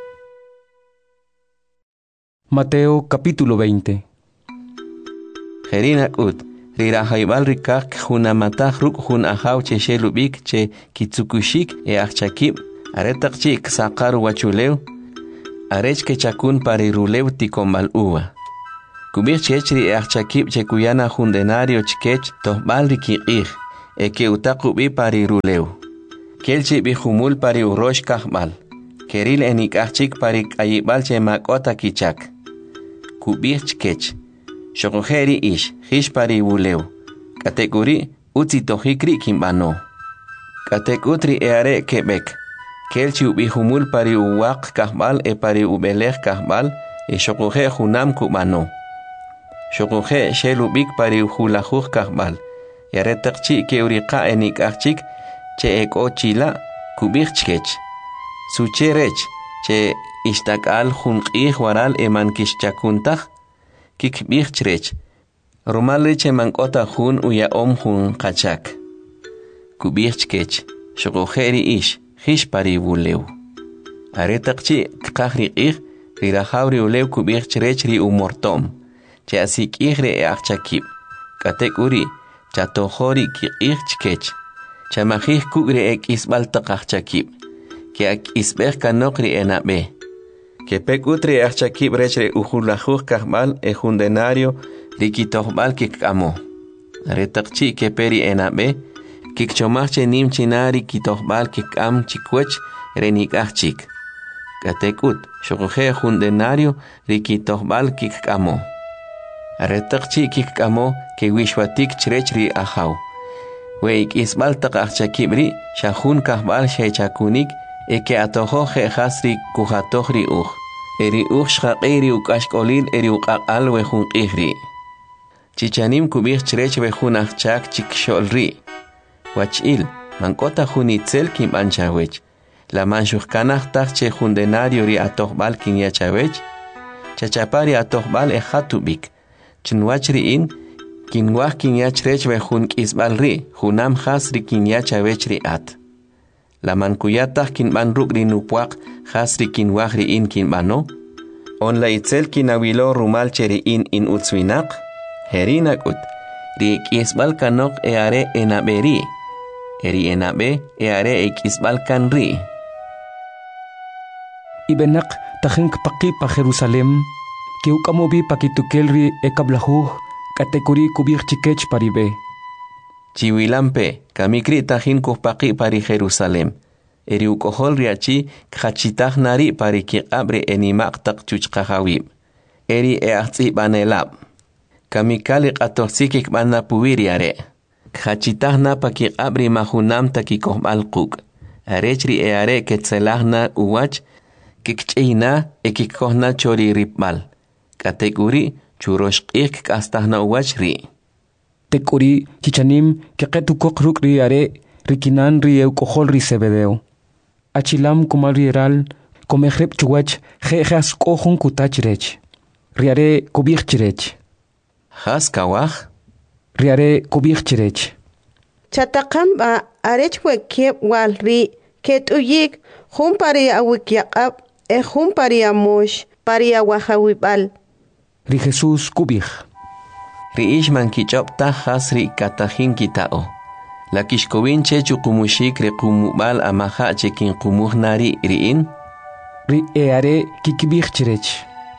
Mateo capítulo 20. Jerinakut, rirahaibal rikak hunamatah ruk hun ahaw che shelubik che kitsukushik achakib, aretakchik sakar wachulew, arech ke chakun parirulew tikombal uwa. Kubich chechri achakib chekuyana jundenario chkech tohbal rikiqih. Eke utakubi pari ruleu. Kelchi bijumul pari urosh kahbal. Keril enikachik pari ayibal che makota kichak. Kubich chkech. Shokojeri ish, hish pari uleu. Kategori uti tohikri kimbano. Katekutri eare kebek. Kelchi ubihumul pari uwak kahbal e pari ubelech kahbal e shokoje junam kubano. Shokoje shelubik pari uhulajuj kahbal. Yaretakchi ke uriqa enikachik che eko chila kubich chkech. Sucherech che ishtakal junqih waral eman kishchakuntach kikbich chrech. Romal che mankota jun uya jun kachak. Kubich chkech. Shokojeri ish. Hish pari uleu. Aretakchi kakri rirajawri uleu kubich chrech ri umortom. Che asik re achakib. Katek uri. Chatohori kiqih chkech. Chamajih kugre ek isbal taqachakib. Que ak isbeh kanokri enabe. Que pek utri achakib rechre ujulajuj kahbal e jundenario rikitohbal kikamo. Retakchi que peri enabe. Kikchomache nim chinari kitohbal kikam chikwech renikachik. Katekut shokoje jundenario rikitohbal kikamo. Aretakchi kikamo ke wishwatik chrechri ahaw. Weik isbal taqachakibri shahun kahbal shechakunik eke atojo jehasri kujatohri uj. Eri uj shaqiri ukashkolil eri uqaqal wejun qihri. Chichanim kubich chrech wejun achak chiksholri. Wachil, mankota junitzel kim anchawech. La manshujkanaj tachche jundenario ri atohbal kin yachawech. Chachapari atohbal e hatubik. Chinwachri in, kinwaj kin yachrech wejun kisbal ri, junam hasri kin yachawech ri at. La mankuyatach kin ban rukri nupuak, hasri kin wajri in kin bano. On la itzel kin awilo rumal cheri in utzwinak. Herinak ut, ri kisbal kanok e are enaberi. Eri enabe e are e kisbal kan ri. Ibenak tajink paki pa Jerusalem. Que ukamobi pakitukelri ekablahu katekuri kubir chikech paribe. Chiwilampe, kamikri tajin kupaki pari Jerusalem. Eri ukohol riachi kachitah nari pari kiabre enimak tak chuchkahawib. Eri eachti banelab. Kamikali katoxikik banapuiriare. Kachitah na pakiabre mahunam takikohbal kuk. Arechri eare ketzelahna uwach kikchina ekikohna chori ripmal. Kategori churoshqik kastahna uwachri. Tekuri chichanim keketu kokruk riare rikinan rieu kohol risebedeo. Achilam kumal rieral komehrep chuwach jejas kohun kutachrech. Riare kubirchrech. Has kawach? Riare kubirchrech. Chatakamba arechweke walri ketuyik humpari awikyaqab e humpari amush pari awahawibal. Ri Jesús kubij. Ri ishman kichopta hasri katajin kitao. La kishkowin chechu kumushik ri kumubal amaha chekin kumuhnari riin. Ri eare kikibij chirech.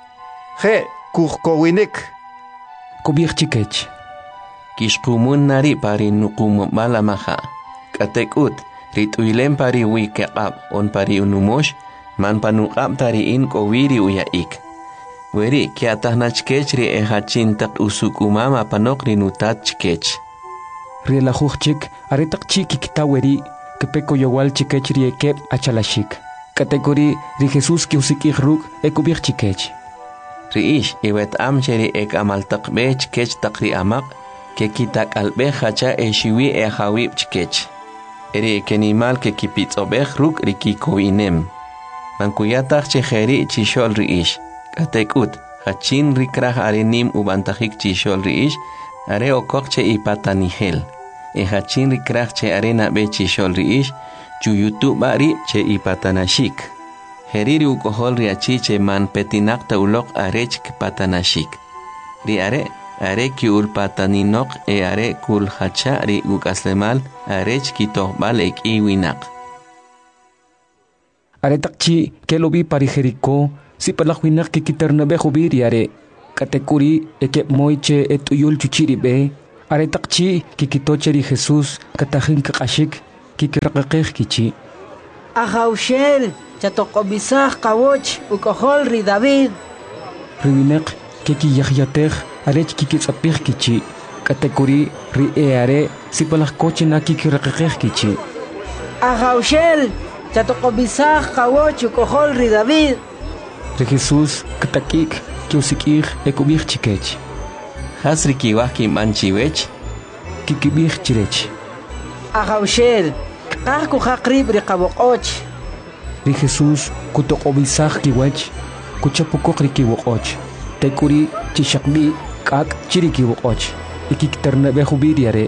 Je kuhkowinik. Kubij chikech. Kishkumun nari pari nukumubal amaha. Katekut rituilen pari wikekab on pari unumosh man panuqab tariin kowiri uyaik. Weri kiatahnachkech ri ehachintak usukumama panokri nutatchkech. Ri la hujchik aretak chiki kitaweri kepeko yowal chikech ri ekep achalashik. Kategori ri Jesús ki usikih ruk ekubir chikech. Ri ish iwet amcheri ek amaltak bech kech takri amak ke kitak albe hacha eshiwi e hawib chkech. Eri ekenimal ke kipitsobech ruk ri kikowinem. Mankuyatach chejeri chishol ri ish. Katekut, hachin rikrah arenim ubantajik chishol riish, are okokche ipatanihel. E hachin rikrah che arena be chishol riish, chuyutu bari che ipatanashik. Heriri ukohol riachi che man petinakta ulok arech patanashik. Ri are ki ulpataninok e are kul hacha ri ukaslemal arech kitohbal ek iwinak. Are takchi kelobi pari Jericó. Si palakwinak kikitarnabe hubiriare, Katekuri ekep moiche etuyul chuchiribe. Aretakchi kikitocheri Jesús katajin kakashik kikiraqaqej kichi. Ajaushel, chatokobisaj kawoch ukohol ri David. Riwinek kikiyajyatej arech kikitsapij kichi. Katekuri ri eare sipalaj koche na kikiraqaqej kichi. Ajaushel, chatokobisaj kawoch ukohol ri David. Ri Jesús katakik kiusikij ekubij chikech. Hasri kiwaj kimanchiwech. Kikibij chirech. Ajaushel, kajku jakrib ri kawokoch. Ri Jesús kutokobisaj kiwech, kuchapukok ri kiwokoch. Tekuri chishakbi kak chiri kiwokoch. Ikikternebejubiliare.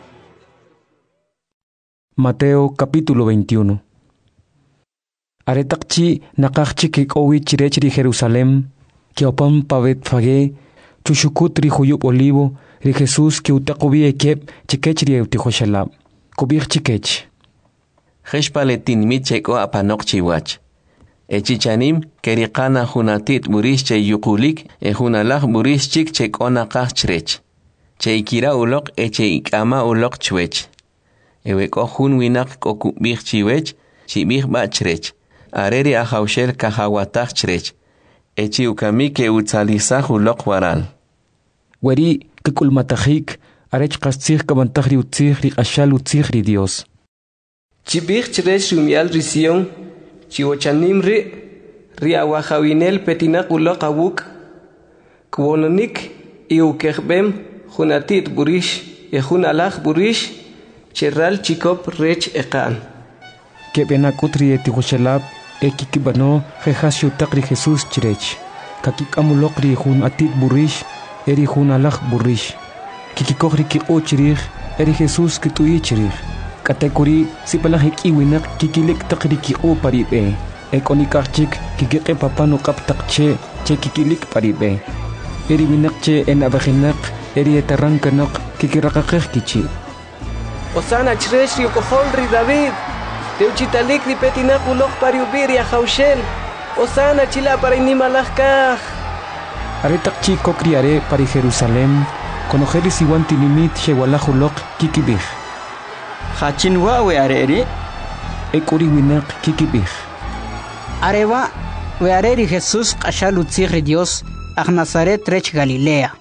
Mateo capítulo 21. Aretakchi nakakchi kikowi chirech ri Jerusalem, kiopam pavet fage, chushukut ri huyub olivo, ri Jesús ki utakobi ekep chikech ri eutijoshalab. Kubir chikech. Jeshpaletin micheko apanok chiwach. Echichanim kerikana hunatit burish che yukulik hunalaj burish chik chekona kachrech. Che ikira ulok che ikama ulok chwech. Eweko hun winak kokubir chiwech, chibir bachrech. Areri ajaushel kahawatak chrech. Echi ukami ke utzalizaj ulok waral. Weri kikulmatajik arech kastzij kabantaj ri utzij ri ashal utzij ri Dios. Chibir chrech rumial risión, chiwochanim ri awajawinel petinak ulok awuk, kwononik iukejbem hunatit burish, hunalaj burish, cherral chikop rech ekan. Kebenakut ri etijoshalab, ekikibano jehasio takri Jesús chirech. Kakikamulok ri hun atit burish, eri hun alaj burish. Kikikok ri kiko chirij, eri Jesús kituyi chirij. Katekuri sipalajik iwinak kikilik takri kiko paribe. Ekonikachik kikike papano kaptakche che kikilik paribe. Eri winakche en abajinak, eri etarankanok kikirakakej kichi. Osana chresh ri ukohol ri David. Teuchitalik ri petinak ulok pariubir ya jaushel. Osana chila para inimalajkaj. Aretakchi kokriare pari Jerusalem, konojeris iwan tinimit shewalajulok kikibij. Hachinwa we areri. Ekuri winak kikibij. Areva we areri Jesús kashal utzij Dios ag Nazaret rech Galilea.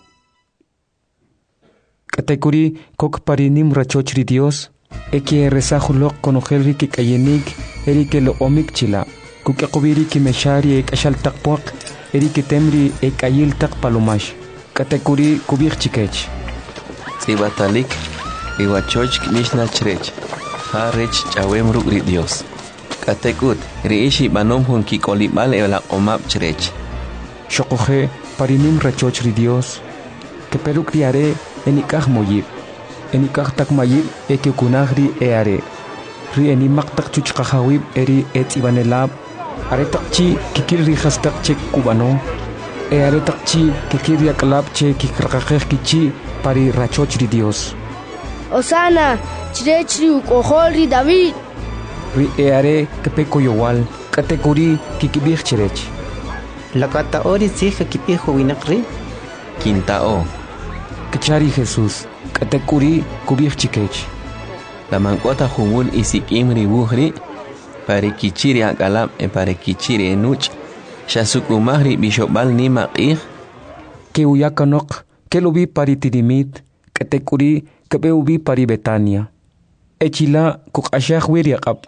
Katekuri kok parinim rachoch ri Dios. Eki rezajulok konojelri kikayenik erike lo omik chila. Kukakubiri kimeshari ek ashal takpuak erike temri ek ayil tak palomash. Katekuri kubir chikech. Zibatalik iwachoch mishna chrech. Harech chawem ruk ri Dios. Katekut riishi banom hun kikolibal ela omap chrech. Shokoje parinim rachoch ri Dios. Keperuk riare enikaj moyib. Enikaj tak mayib eke kunagri eare. Ri enimak tak chuchkajawib eri et ibanelab. Aretakchi kikir ri hastak chek kubano. Aretakchi kikir yakalab che kikrakakej kichi pari rachoch ri Dios. Osana, chirech ri ukohol ri David. Ri eare kepeko yowal, katekuri kikibij chirech. Lakata ori tzija kipijo winakri. Quintao. Kachari Jesús, katekuri kubij chikech. La mancota jungul isikim ribuhri, pare kichiri akalab e pare kichiri enuch, shasukumahri bishobal nima qih. Que uyakanok, que lo vi pari tidimit, katekuri que ubi pari Betania. Echila kukashah wiriakap.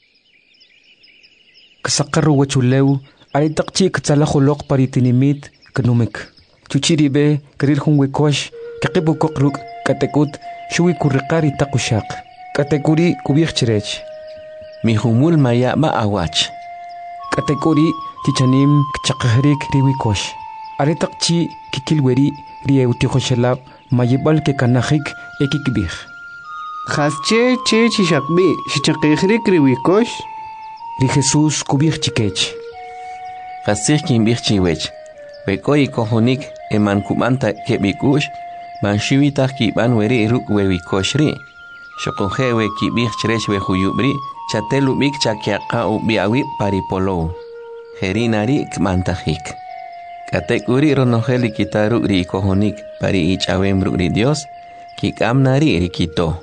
Kasakaru wachuleu, aritakchi katsalajolok pari tinimit, kanumik. Chuchiribe, karir hunwekosh, kakibu kokruk, katekut, shui kurikari takushak. Katekuri kubich chirech. Mi humul maya ma awach. Katekuri chichanim kchakahrik riwikosh. Aritakchi kikilweri rieutikoshalab mayibal ke kanahik ekikbih. Hasche che chishakbi shichakihrik riwikosh. Ri Jesús kubich chikech. Hasich kimbich chiwech. Bekoi kohonik eman kumanta kebikush. Manshiwitah kiban weri ruk wewikoshri. Shokohewe kibich chrech we huyubri. Chatelu bik chakiaka ubiawi paripolo. Herinari kmantahik. Katekuri ronojel ikitaru ri kohonik pari ichawembru ri Dios kikamnari rikito.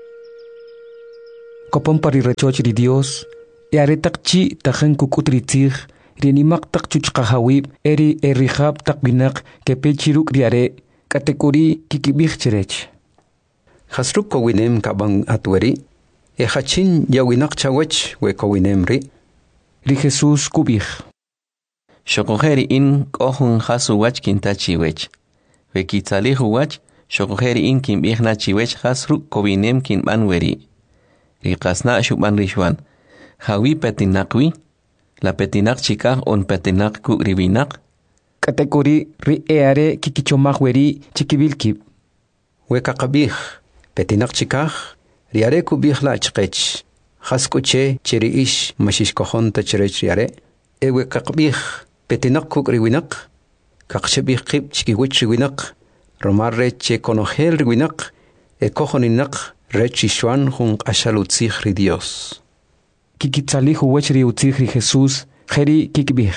Kopon pari rechoch ri Dios yare takchi tajan kukutritzig rinimak takchuchqahawib eri erihab takbinak kepechiruk riare katekuri kikibig cherech. Hasruk kowinem kabang atweri hachin yawinak chawech we kowinem ri Jesus kubig. Shokojeri in kohun hasu wach kintachiwech. Vekitzalihu wach, shokojeri in kimbihna chiwech hasru kobinem kinbanweri. Rikasna shuban rishwan. Hawi petinakwi, la petinak chikah on petinak ku ribinak. Katekuri ri eare kikichomahweri chikibilkib. Wekakabih, petinak chikah, riare kubih la chkech. Haskuche chiri ish mashish kohon tachrech riare. Ewe kakbih. Petinak kuk riwinak, kakshebih kib chikiwich riwinak, romar reche konohel riwinak, kohoninak rechi shwan hun ashalutzih ri Dios. Kikitzalih wech riutzih ri Jesus, jeri kikbih.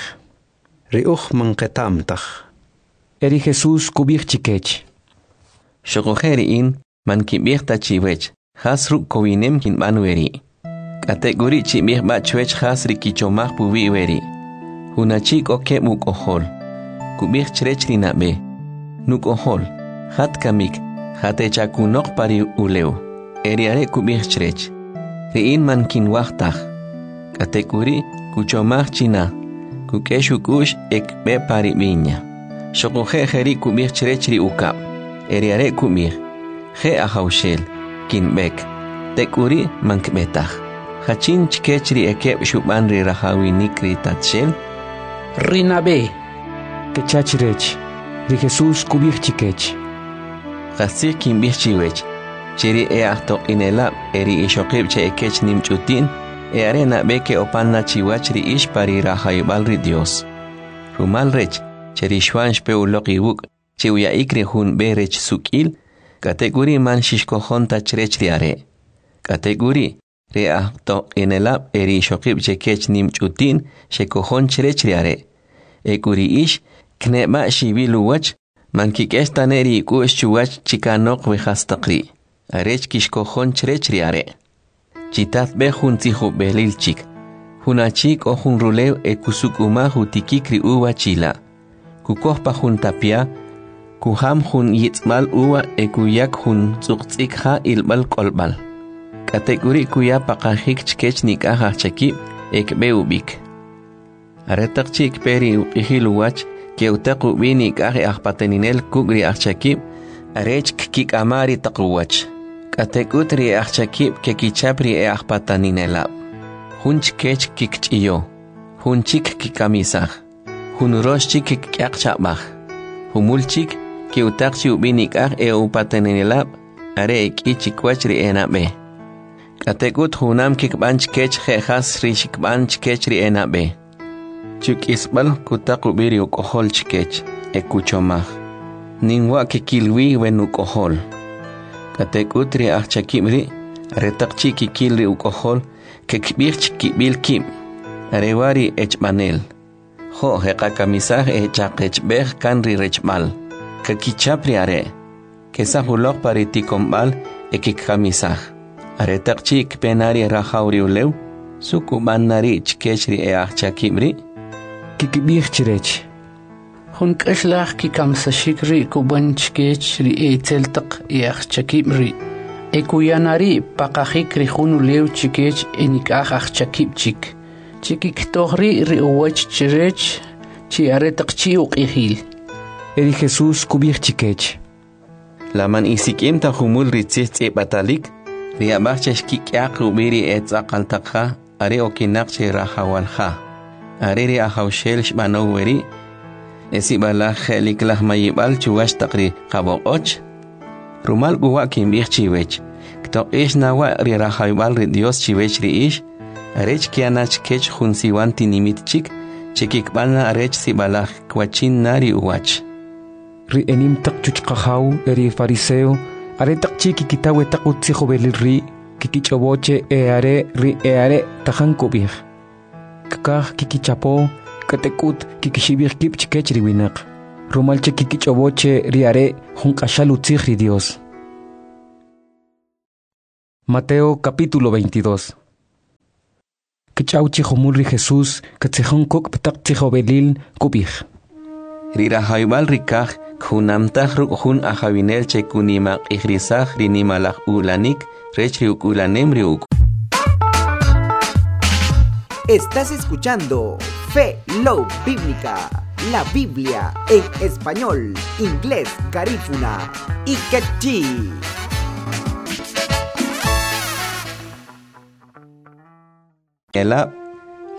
Riuch manketamtach. Eri Jesus kubih chikech. Shokojeri in man kibih tachiwech, hasru kowinem kin manueri. Kategori chibih bachwech hasri kichomah puviweri. Hunachik oke mukohol. Kubih cherechri nabe. Nukohol. Hat kamik. Hate chakunok pari uleu. Eriare kubih cherech. Riin man kinwachtach. Katekuri kuchomach china. Kukeshukush ekbe pari viña. Shokoje jeri kubih cherechri ukap. Eriare kubih. Je ahaushel. Kinbek. Tekuri mankbetach. Hachin chkechri ekeb shubanri rahawinikri tatshel. Rinabe. Kechachirech. Ri Jesus kubih chikech. Gasir kimbih chiwech. Chiri eachto inelab eri ishokib che ekech nimchutin. Arena beke opanna chiwach ri ish pari rahayubal ri Dios. Rumal rech. Cheri shwansh pe ulokiwuk. Chiwya ikri hun berech sukil. Kateguri man shishkohon tachrech riare. Kateguri. Reachto inelab eri ishokib che kech nimchutin. Shekohon cherech riare. Ekuri ish. Kneba shibilu wach. Man kikestaneri kush chuwach chikanok vejastakri. Arech kishkohon cherech riare. Chitat be hun tijo belil chik. Hunachik o hun rulew ekusukuma hutikikri uwa chila. Kukohpa hun tapia. Kuham hun yitzmal uwa ekuyak hun tsuktikha ilbal kolbal. Kategori kuya pakahik chkech nikahach chakib ekbe ubik. Aretak chik peri upihilu wach ke utaku bini kahe ahpateninel kugri achakib arech kik amari takuwach. Katekutri achakib ke kichapri ahpataninelab. Hunch kech kikchiyo. Hunchik kikamisach. Hunuroshchik kikyakchabach. Humulchik ke utakchi ubini kah upateninelab are ichikwachri enabe. Katekut hunam kikbanch kech jejas rishikbanch kechri enabe. Chuk isbal kutaku biri ukohol chikech ekuchomah. Ninwa kikilwi wen ukohol. Katekutri achakimri retakchi kikilri ukohol kekbir chikibil kim. Arewari echmanel. Ho hekakamisah echakechbeh kanri rechmal. Kakichapri are. Kesahulok pariticombal ekikamisah. Aretakchi penari rahauri ulew. Sukuban nari chkechri achakimri. Kikibih chirech. Hun kashlach kikamsashikri kuban chkechri eteltak achakimri. Ekuyanari pakahikri hunulew chikech enikah achakipchik. Chikiktohri riuwach chirech chi aretakchi uqihil. Eri Jesus kubih chikech. Laman isikimta humul ritzitzi batalik. Riabachech kikyak ubiri etzakaltakha. Are okinakche rahawalha. Ariri ahaushel shbanoweri. Esibala heliklah mayibal chuwash takri kabokoch. Rumal guwa kimbih chiwech. Kto ish nawa ri rahawal ri Dios chiwech ri ish. Arech kianach kech hunsiwan tinimit chik. Chikikbana arech sibala kwachin nari uwach. Ri enim tak chuchkahaw eri fariseo. Are tak chiki kitawe takutziho belil ri. Kikichoboche eare ri eare tajan kubih. Kakah kikichapo katekut kikishibir kip chikech riwinak. Romalche kikichoboche riare junkashalutzigri Dios. Mateo capítulo 22. Kichauchi homulri Jesús, katzejón kok ptaktzejobelil kubij. Rira haibal rikaj, kunamtaj ruk ajavinel che kunimak igrisaj rinimalaj ulanik, rechriuk ulanemriuk. Estás escuchando Fe Love Bíblica, la Biblia en español, inglés, garífuna y quechí. Ela